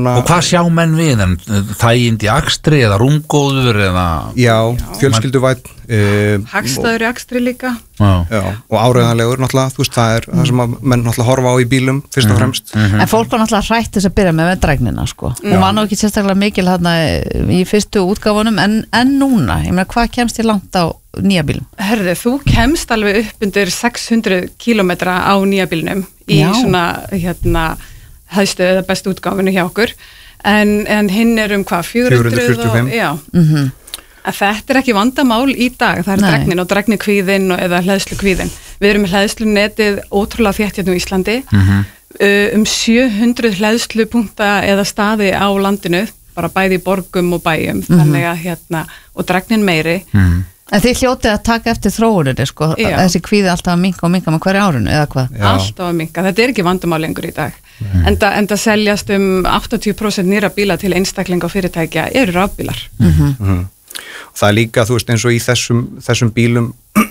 svona... Og hvað sjá menn við en þægind í akstri eða rúmgóður eða... Já, fjölskylduvæn hagstæður í akstri líka Já, og áreiðanlegur náttúrulega, þú veist, það er það sem að menn náttúrulega horfa á í bílum fyrst og fremst. En fólk var náttúrulega hrætt þess að byrja með drægnina, sko. Hún var nú ekki sérstaklega mikil hérna í fyrstu útgáfunum, en núna, ég meina, hvað kemst ég langt á nýja bílum? Herðu, þú kemst alveg upp undir 600 kilometra á nýja bílnum í svona, hæstu eða bestu útgáfunu hjá okkur, en hinn er hvað, 445? Já. Að þetta ekki vandamál í dag, það drægnin og drægnikvíðin eða hleðslukvíðin. Við erum með hleðslunetið ótrúlega þétt hérna í Íslandi, 700 hleðslupunkta eða staði á landinu, bara bæði í borgum og bæjum, þannig að og drægnin meiri. En þið hljótið að taka eftir þróuninni, sko, þessi kvíði alltaf að minnka og minnka með hverju árinu, eða hvað? Alltaf að minnka, þetta er ekki vandamál lengur í dag. Enda seljast 80% nýra bíla til einstaklinga og fyrirtækja eru rafbílar. Það er líka, þú veist, eins og í þessum bílum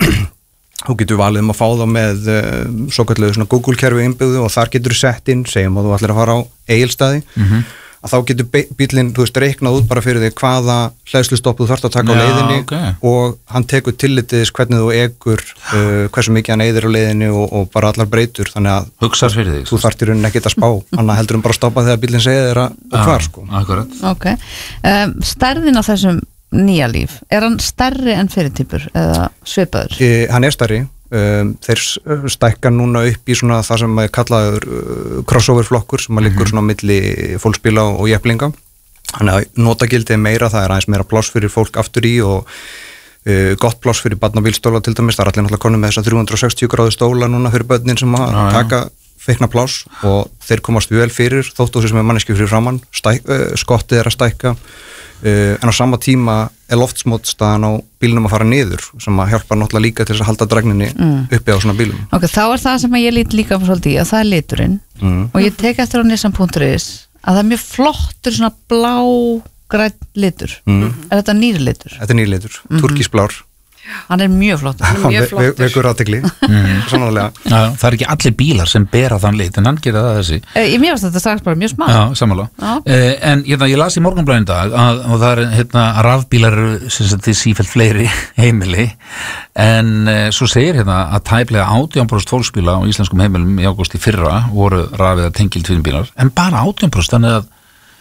þú getur valið að fá þá með svo kalluðu svona Google-kerfi innbyggðu og þar getur þú sett inn, segjum að þú ætlar að fara á Egilsstaði, að þá getur bílinn, þú veist, reiknað út bara fyrir þig hvaða hleðslustopp þú þarft að taka á leiðinni og hann tekur tillitiðis hvernig þú ekur, hversu mikið hann eyðir á leiðinni og bara allar breytur, þannig að hugsar fyrir þig, þú þarft í rauninni ekkert að spá, annað heldur bara að stoppa þegar bílinn segir þér og hvar, sko. Akkurat. Stærðin á þessum nýja líf, er hann stærri en fyrirtýpur eða svipaður? Hann er stærri, þeir stækka núna upp í svona það sem er kallaður crossover flokkur sem að liggur svona á milli fólksbíla og jeplinga, þannig að notagildið er meira, það er aðeins meira pláss fyrir fólk aftur í og gott pláss fyrir barnabílstóla til dæmis, það er allir náttúrulega konum með þessa 360 gráðu stóla núna fyrir börnin sem að taka feikna pláss og þeir komast vel fyrir þóttu sem er manneski fyrir framann, skottið er að stækka, en á sama tíma er loftsmótstaðan á bílnum að fara niður sem að hjálpa náttúrulega líka til þess að halda drægninni uppi á svona bílum. Ok, þá er það sem ég lít líka svolítið í að það er liturinn og ég tek eftir á Nissan.is að það er mjög flottur svona blá-grænn litur. Er þetta nýr litur? Þetta er nýr litur, turkisblár. Hann er mjög flottur. Vekur athygli, sannarlega. Það er ekki allir bílar sem bera þann lit, en hann gera það þessi. Mér finnst þetta strax bara mjög smá. Já, sammála. En ég las í Morgunblaðinu í dag og það er rafbílar eru sífellt fleiri heimili, en svo segir að tæplega 18% fólksbíla á íslenskum heimilum í ágúst í fyrra voru raf- eða tengiltvinnbílar, en bara 18%, þannig að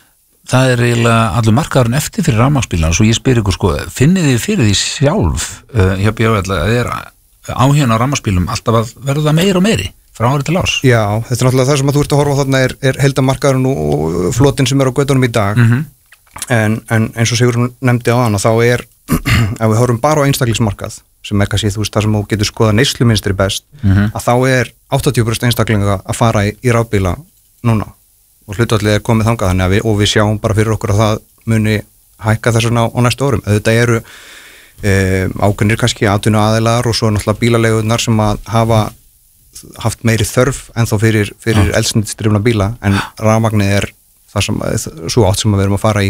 það er eiginlega allur markaðurinn eftir fyrir rafmagnsbílana, svo ég spyr ykkur, sko, finnið þið fyrir því sjálf hjá BHL að er áhuginn á rafmagnsbílum alltaf að verða meira og meiri frá ári til árs? Já, þetta er náttúrulega það sem að þú ert að horfa þarna er heildarmarkaðurinn og flotin sem er á göttunum í dag, en eins og Sigurður nefndi á þann og þá er, ef við horfum bara á einstaklingsmarkað, sem er kannski, þú veist, það sem þú getur skoða neysluminstri best, að þá er 80% einstaklinga að fara í rafbíla núna og hlutfallið er komið þangað, þannig að við sjáum bara fyrir okkur að það muni hækka þess vegna á næstu árum. Þetta eru ákveðnir kannski atvinnuaðilar og svo náttúrulega bílaleigurnar sem að hafa haft meiri þörf en þá fyrir eldsneytisdrifna bíla, en rafmagnið er það sem, svo átt sem við erum að fara í.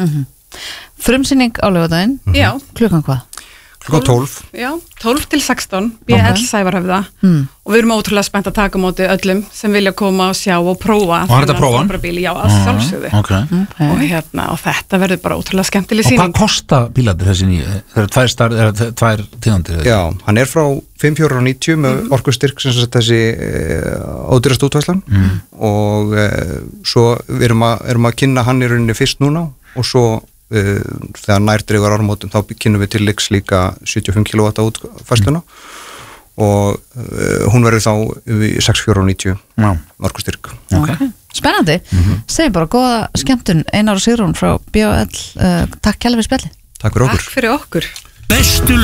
Frumsýning á laugardaginn? Já. Klukkan hvað? Klukkan 12. Já, 12 til 16, BL Sævarhöfða og við erum ótrúlega spennt að taka á móti öllum sem vilja koma og sjá og prófa. Og þetta prófa? Já, að sjálfsögðu. Og og þetta verður bara ótrúlega skemmtileg sýning. Og hvað kosta bílarnir þessi nýju? Það eru tvær tíðandir? Já, hann er frá 5.490 með orkustyrk sem þessi ódýrast útvæslan og svo við erum að kynna hann í rauninni fyrst núna og svo þegar nærdreigur áramótum þá kynnum við til leiks líka 75 kW útfærsluna og hún verður þá 6.490 orkustyrk. Spennandi. Segjum bara góða skemmtun Einar og Sigrún frá BHL. Takk kærlega fyrir spjalli. Takk fyrir okkur. Takk fyrir okkur. Bestu